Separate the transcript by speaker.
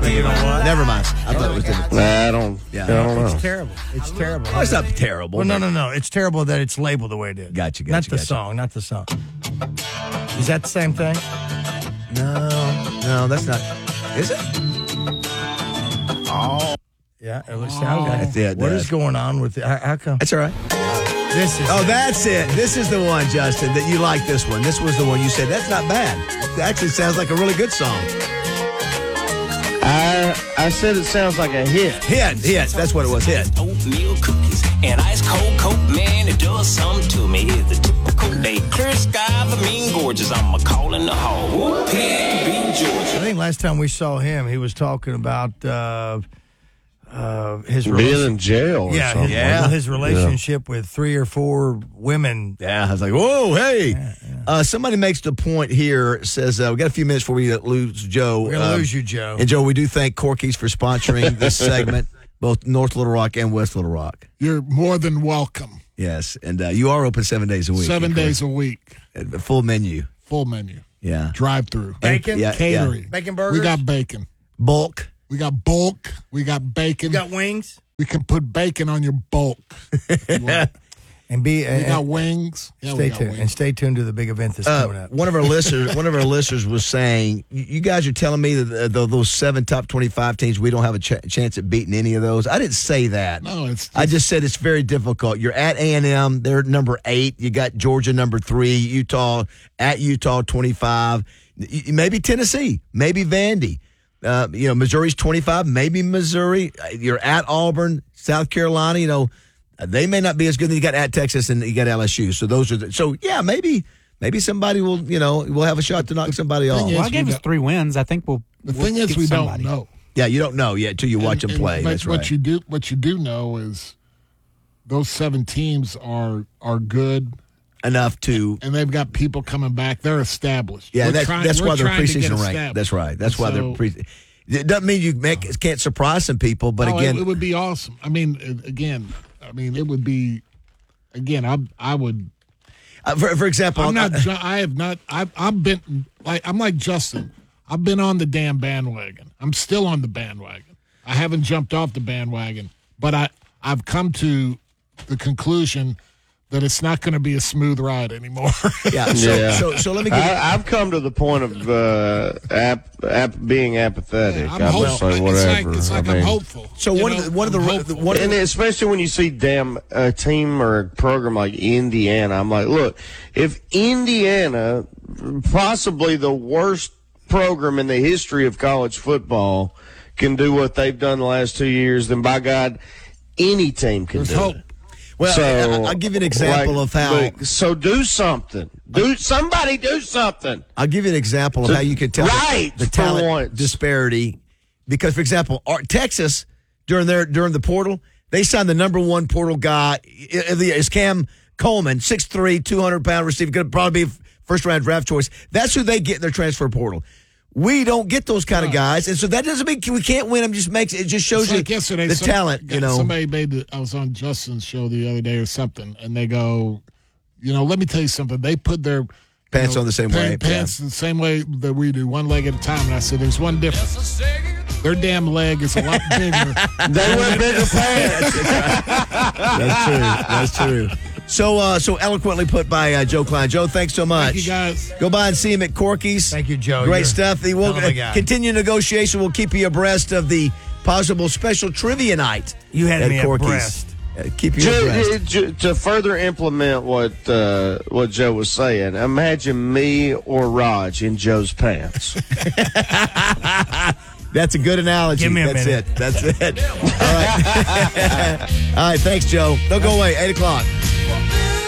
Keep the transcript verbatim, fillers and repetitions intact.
Speaker 1: You know what? Never mind. I thought it was different.
Speaker 2: Nah, I don't.
Speaker 1: Yeah.
Speaker 2: I don't know.
Speaker 3: It's terrible. It's terrible.
Speaker 1: Oh, it's not terrible.
Speaker 3: Well, no, no, no. It's terrible that it's labeled the way it is.
Speaker 1: Gotcha, gotcha,
Speaker 3: Not the
Speaker 1: gotcha.
Speaker 3: song, not the song. Is that the same thing?
Speaker 1: No, no, that's not. Is it? Oh.
Speaker 3: Yeah, it looks sound like
Speaker 1: That's it,
Speaker 3: What
Speaker 1: does.
Speaker 3: is going on with it? How, how come?
Speaker 1: That's all right.
Speaker 3: This is
Speaker 1: Oh, that's it. This is the one, Justin, that you like this one. This was the one you said, that's not bad. It actually sounds like a really good song.
Speaker 2: I I said it sounds like a hit.
Speaker 1: Hit, hit. That's what it was, hit.
Speaker 4: Oatmeal cookies and ice cold Coke, man, it does something to me. It's a typical day. Clear skies, I mean gorgeous. I'm a call in the hall. Whoop, P B, Georgia.
Speaker 3: I think last time we saw him, he was talking about uh, uh, his
Speaker 2: Being
Speaker 3: relation-
Speaker 2: in jail or
Speaker 3: yeah,
Speaker 2: something.
Speaker 3: his,
Speaker 1: Yeah.
Speaker 3: his relationship with three or four women.
Speaker 1: Yeah, I was like, whoa, hey. Uh, somebody makes the point here, says, uh, we got a few minutes before we lose Joe.
Speaker 3: We're gonna
Speaker 1: Um,
Speaker 3: lose you, Joe.
Speaker 1: And Joe, we do thank Corky's for sponsoring this segment, both North Little Rock and West Little Rock.
Speaker 5: You're more than welcome.
Speaker 1: Yes, and uh, you are open seven days a week.
Speaker 5: Seven days a week.
Speaker 1: a Full menu.
Speaker 5: Full menu.
Speaker 1: Yeah.
Speaker 5: Drive through.
Speaker 3: Bacon?
Speaker 1: Yeah,
Speaker 5: Catering.
Speaker 3: Bacon burgers?
Speaker 5: We got bacon.
Speaker 1: Bulk.
Speaker 5: We got bulk. We got bacon.
Speaker 3: You got wings?
Speaker 5: we can put bacon on your bulk. You want-
Speaker 3: And be
Speaker 5: we
Speaker 3: and,
Speaker 5: got wings. Yeah,
Speaker 3: stay
Speaker 5: we got
Speaker 3: tuned and
Speaker 5: wings.
Speaker 3: stay tuned to the big event that's
Speaker 1: Uh,
Speaker 3: coming up.
Speaker 1: one of our listeners, one of our listeners was saying, "You you guys are telling me that uh, those seven top twenty-five teams, we don't have a ch- chance at beating any of those." I didn't say that.
Speaker 5: No, it's
Speaker 1: I just said it's very difficult. You're at A and M; they're number eight. You got Georgia number three. Utah at Utah twenty-five. Y- Maybe Tennessee. Maybe Vandy. Uh, you know, Missouri's twenty-five. Maybe Missouri. You're at Auburn, South Carolina. You know. They may not be as good. You got at Texas and you got L S U. So those are the, so yeah, maybe maybe somebody will you know will have a shot to knock somebody off.
Speaker 5: is-
Speaker 6: Well, I
Speaker 5: we
Speaker 6: gave us
Speaker 5: got-
Speaker 6: three wins. I think we'll.
Speaker 5: the
Speaker 6: we'll
Speaker 5: thing is
Speaker 6: get
Speaker 5: we
Speaker 6: somebody.
Speaker 5: don't know.
Speaker 1: Yeah, you don't know yet until you watch
Speaker 5: And-
Speaker 1: them
Speaker 5: and-
Speaker 1: play.
Speaker 5: but
Speaker 1: That's
Speaker 5: what
Speaker 1: right.
Speaker 5: you do what you do know is those seven teams are are good
Speaker 1: Enough to
Speaker 5: and they've got people coming back. They're established.
Speaker 1: yeah.
Speaker 5: We're
Speaker 1: That's
Speaker 5: trying-
Speaker 1: that's
Speaker 5: we're
Speaker 1: why they're
Speaker 5: trying to get
Speaker 1: preseason ranked.
Speaker 5: established.
Speaker 1: That's right. That's why
Speaker 5: So-
Speaker 1: they're pre. It doesn't mean you make, can't surprise some people, but
Speaker 5: Oh,
Speaker 1: again,
Speaker 5: it, it would be awesome. I mean, uh, again, I mean, it would be. Again, I I would.
Speaker 1: uh, for, for example,
Speaker 5: I'm not.
Speaker 1: uh,
Speaker 5: ju- I have not. I've I've been like I'm like Justin. I've been on the damn bandwagon. I'm still on the bandwagon. I haven't jumped off the bandwagon, but I I've come to the conclusion that it's not going to be a smooth ride anymore.
Speaker 1: yeah. So,
Speaker 2: Yeah.
Speaker 1: so so let me give you.
Speaker 2: I, I've come to the point of uh, ap, ap, being apathetic.
Speaker 5: I'm
Speaker 2: I'm
Speaker 5: hopeful.
Speaker 2: just like,
Speaker 5: It's
Speaker 2: whatever.
Speaker 5: like, it's like
Speaker 2: I
Speaker 5: I'm
Speaker 2: mean,
Speaker 5: hopeful.
Speaker 1: So
Speaker 5: You
Speaker 1: one
Speaker 5: know,
Speaker 1: of the one of the,
Speaker 5: I'm
Speaker 1: the
Speaker 5: hopeful.
Speaker 1: one of
Speaker 2: And
Speaker 1: the,
Speaker 2: especially when you see damn a team or a program like Indiana, I'm like, look, if Indiana, possibly the worst program in the history of college football, can do what they've done the last two years, then by God, any team can
Speaker 5: There's
Speaker 2: do
Speaker 5: hope.
Speaker 2: it.
Speaker 1: well,
Speaker 2: So,
Speaker 1: I- I'll give you an example
Speaker 2: like,
Speaker 1: of how.
Speaker 2: look, so do something. Do somebody do something.
Speaker 1: I'll give you an example of
Speaker 2: So-
Speaker 1: how you can tell
Speaker 2: right,
Speaker 1: the, the
Speaker 2: for
Speaker 1: talent
Speaker 2: once.
Speaker 1: disparity. Because, for example, our, Texas during their during the portal, they signed the number one portal guy. Is Cam Coleman, six three, two hundred pound receiver, going to probably be a first round draft choice. That's who they get in their transfer portal. We don't get those kind of guys, and so that doesn't mean we can't win them. Just makes it just shows
Speaker 5: It's
Speaker 1: you
Speaker 5: like yesterday,
Speaker 1: the
Speaker 5: some-
Speaker 1: talent. You know,
Speaker 5: somebody made. The, I was on Justin's show the other day or something, and they go, you know, let me tell you something. They put their
Speaker 1: Pants
Speaker 5: you know,
Speaker 1: on the same
Speaker 5: pa-
Speaker 1: way,
Speaker 5: Pants the same way that we do, one leg at a time. And I said, there's one difference. Their damn leg is a lot bigger.
Speaker 2: They wear bigger pants.
Speaker 1: that's true. That's true. So, uh, so eloquently put by uh, Joe Klein. Joe, thanks so much.
Speaker 5: Thank you, guys.
Speaker 1: Go by and see him at Corky's.
Speaker 3: Thank you, Joe.
Speaker 1: Great
Speaker 3: You're
Speaker 1: stuff. He will
Speaker 3: hell of a guy.
Speaker 1: continue negotiation. We'll keep you abreast of the possible special trivia night.
Speaker 3: You had
Speaker 1: at
Speaker 3: me
Speaker 1: Corky's.
Speaker 3: abreast.
Speaker 1: Uh, keep you
Speaker 2: Joe,
Speaker 1: abreast.
Speaker 2: to, to further implement what uh, what Joe was saying, imagine me or Raj in Joe's pants.
Speaker 1: That's a good analogy.
Speaker 3: Give me a
Speaker 1: That's
Speaker 3: minute.
Speaker 1: it. That's it. All right. All right. Thanks, Joe. Don't go away. Eight o'clock.